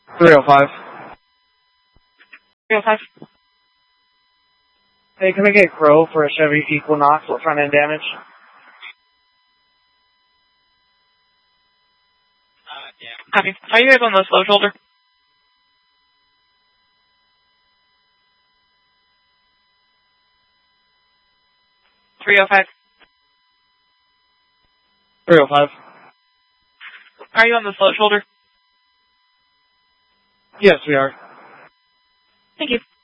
305. 305. Hey, can I get Crow for a Chevy Equinox with front end damage? Copy. Are you guys on the slow shoulder? .305. 305. Are you on the slow shoulder? Yes, we are. Thank you.